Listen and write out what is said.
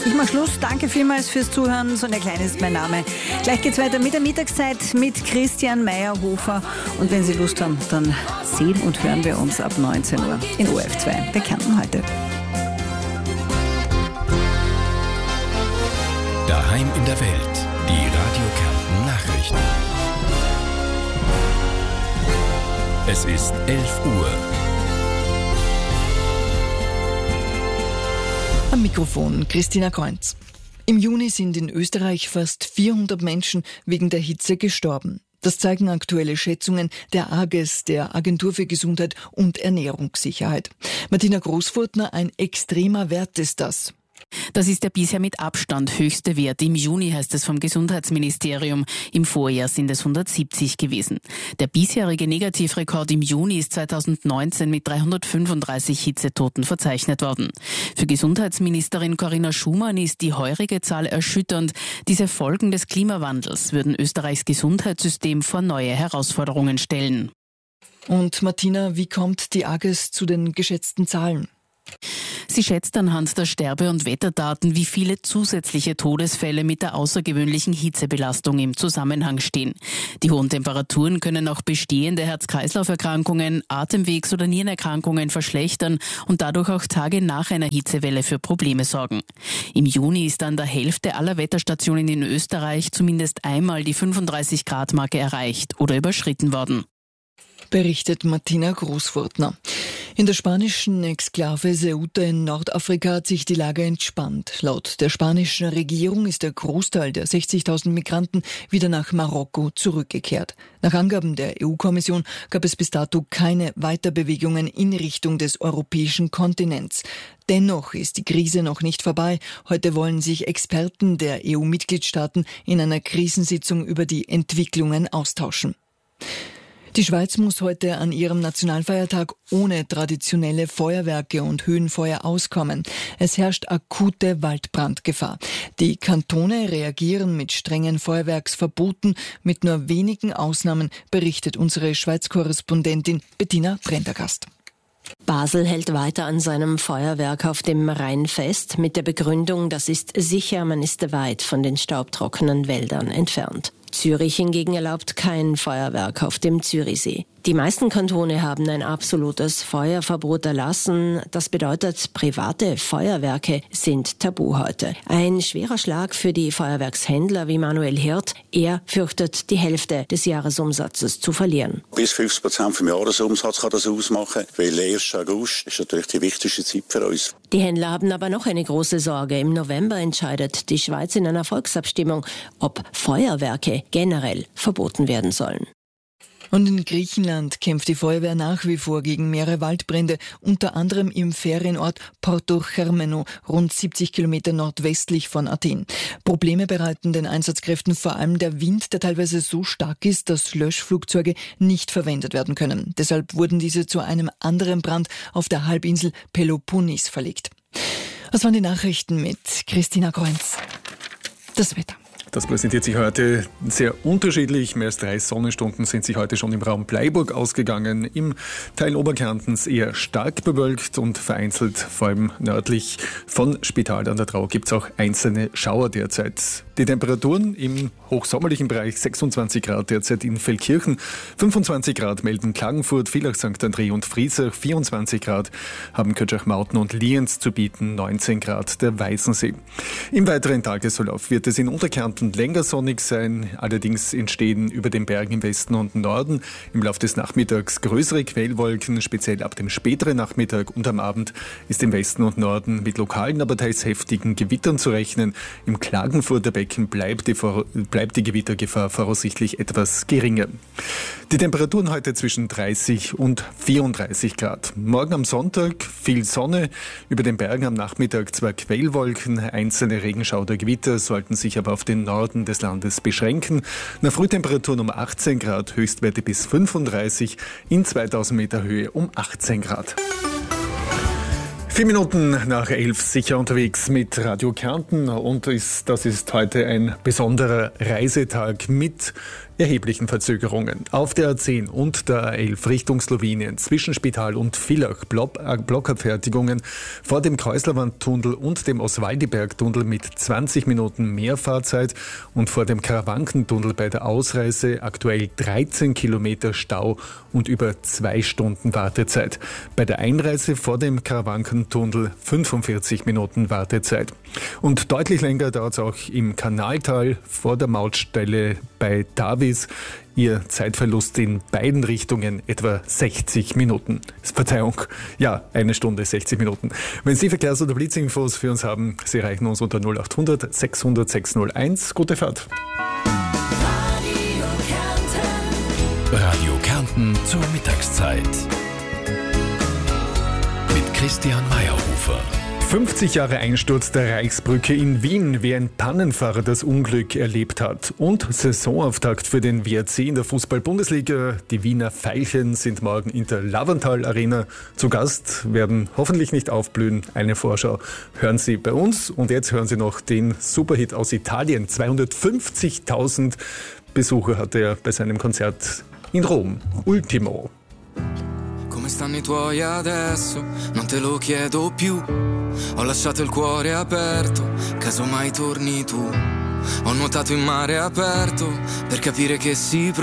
Ich mache Schluss. Danke vielmals fürs Zuhören. Sonja Klein ist mein Name. Gleich geht's weiter mit der Mittagszeit mit Christian Meyerhofer. Und wenn Sie Lust haben, dann sehen und hören wir uns ab 19 Uhr in ORF2 bei Kärnten heute. Daheim in der Welt. Die Radio Kärnten Nachrichten. Es ist 11 Uhr. Am Mikrofon Christina Kreunz. Im Juni sind in Österreich fast 400 Menschen wegen der Hitze gestorben. Das zeigen aktuelle Schätzungen der AGES, der Agentur für Gesundheit und Ernährungssicherheit. Martina Großfurtner, ein extremer Wert ist das. Das ist der bisher mit Abstand höchste Wert. Im Juni heißt es vom Gesundheitsministerium. Im Vorjahr sind es 170 gewesen. Der bisherige Negativrekord im Juni ist 2019 mit 335 Hitzetoten verzeichnet worden. Für Gesundheitsministerin Corinna Schumann ist die heurige Zahl erschütternd. Diese Folgen des Klimawandels würden Österreichs Gesundheitssystem vor neue Herausforderungen stellen. Und Martina, wie kommt die AGES zu den geschätzten Zahlen? Sie schätzt anhand der Sterbe- und Wetterdaten, wie viele zusätzliche Todesfälle mit der außergewöhnlichen Hitzebelastung im Zusammenhang stehen. Die hohen Temperaturen können auch bestehende Herz-Kreislauf-Erkrankungen, Atemwegs- oder Nierenerkrankungen verschlechtern und dadurch auch Tage nach einer Hitzewelle für Probleme sorgen. Im Juni ist an der Hälfte aller Wetterstationen in Österreich zumindest einmal die 35-Grad-Marke erreicht oder überschritten worden. Berichtet Martina Großfurtner. In der spanischen Exklave Ceuta in Nordafrika hat sich die Lage entspannt. Laut der spanischen Regierung ist der Großteil der 60.000 Migranten wieder nach Marokko zurückgekehrt. Nach Angaben der EU-Kommission gab es bis dato keine Weiterbewegungen in Richtung des europäischen Kontinents. Dennoch ist die Krise noch nicht vorbei. Heute wollen sich Experten der EU-Mitgliedstaaten in einer Krisensitzung über die Entwicklungen austauschen. Die Schweiz muss heute an ihrem Nationalfeiertag ohne traditionelle Feuerwerke und Höhenfeuer auskommen. Es herrscht akute Waldbrandgefahr. Die Kantone reagieren mit strengen Feuerwerksverboten. Mit nur wenigen Ausnahmen berichtet unsere Schweiz-Korrespondentin Bettina Prendergast. Basel hält weiter an seinem Feuerwerk auf dem Rhein fest, mit der Begründung, das ist sicher, man ist weit von den staubtrockenen Wäldern entfernt. Zürich hingegen erlaubt kein Feuerwerk auf dem Zürichsee. Die meisten Kantone haben ein absolutes Feuerverbot erlassen. Das bedeutet, private Feuerwerke sind tabu heute. Ein schwerer Schlag für die Feuerwerkshändler wie Manuel Hirt. Er fürchtet, die Hälfte des Jahresumsatzes zu verlieren. Bis 50% vom Jahresumsatz kann das ausmachen, weil 1. August ist natürlich die wichtigste Zeit für uns. Die Händler haben aber noch eine große Sorge. Im November entscheidet die Schweiz in einer Volksabstimmung, ob Feuerwerke generell verboten werden sollen. Und in Griechenland kämpft die Feuerwehr nach wie vor gegen mehrere Waldbrände, unter anderem im Ferienort Porto Germeno, rund 70 Kilometer nordwestlich von Athen. Probleme bereiten den Einsatzkräften vor allem der Wind, der teilweise so stark ist, dass Löschflugzeuge nicht verwendet werden können. Deshalb wurden diese zu einem anderen Brand auf der Halbinsel Peloponnes verlegt. Das waren die Nachrichten mit Christina Kreunz. Das Wetter. Das präsentiert sich heute sehr unterschiedlich. Mehr als 3 Sonnenstunden sind sich heute schon im Raum Bleiburg ausgegangen. Im Teil Oberkärntens eher stark bewölkt und vereinzelt, vor allem nördlich von Spital an der Drau, gibt es auch einzelne Schauer derzeit. Die Temperaturen im hochsommerlichen Bereich 26 Grad derzeit in Feldkirchen, 25 Grad melden Klagenfurt, Villach, St. André und Friesach, 24 Grad haben Kötschach-Mauten und Lienz zu bieten, 19 Grad der Weißensee. Im weiteren Tagesverlauf wird es in Unterkärnten länger sonnig sein, allerdings entstehen über den Bergen im Westen und Norden im Laufe des Nachmittags größere Quellwolken, speziell ab dem späteren Nachmittag und am Abend ist im Westen und Norden mit lokalen, aber teils heftigen Gewittern zu rechnen. Im Klagenfurter Becken bleibt die Gewittergefahr voraussichtlich etwas geringer. Die Temperaturen heute zwischen 30 und 34 Grad. Morgen am Sonntag viel Sonne, über den Bergen am Nachmittag zwar Quellwolken, einzelne Regenschauer oder Gewitter sollten sich aber auf den Norden des Landes beschränken. Nach Frühtemperaturen um 18 Grad, Höchstwerte bis 35, in 2000 Meter Höhe um 18 Grad. 4 Minuten nach 11 sicher unterwegs mit Radio Kärnten und das ist heute ein besonderer Reisetag mit erheblichen Verzögerungen. Auf der A10 und der A11 Richtung Slowenien zwischen Spital und Villach Blockabfertigungen vor dem Kreuzlerwandtunnel und dem Oswaldiberg-Tunnel mit 20 Minuten mehr Fahrzeit und vor dem Karawankentunnel bei der Ausreise aktuell 13 Kilometer Stau und über 2 Stunden Wartezeit. Bei der Einreise vor dem Karawankentunnel 45 Minuten Wartezeit. Und deutlich länger dauert es auch im Kanaltal vor der Mautstelle bei Davis. Ihr Zeitverlust in beiden Richtungen etwa 60 Minuten. Verzeihung, ja, 1 Stunde 60 Minuten. Wenn Sie Verkehrs- oder Blitzinfos für uns haben, Sie erreichen uns unter 0800 600 601. Gute Fahrt. Radio Kärnten zur Mittagszeit. Mit Christian Meyerhofer. 50 Jahre Einsturz der Reichsbrücke in Wien, wie ein Pannenfahrer das Unglück erlebt hat. Und Saisonauftakt für den WRC in der Fußball-Bundesliga. Die Wiener Veilchen sind morgen in der Lavantal Arena zu Gast, werden hoffentlich nicht aufblühen. Eine Vorschau hören Sie bei uns. Und jetzt hören Sie noch den Superhit aus Italien. 250.000 Besucher hatte er bei seinem Konzert in Rom. Ultimo. Come stanno I tuoi adesso? Non te lo chiedo più. Ho lasciato il cuore aperto, caso mai torni tu. Ho nuotato in mare aperto per capire che si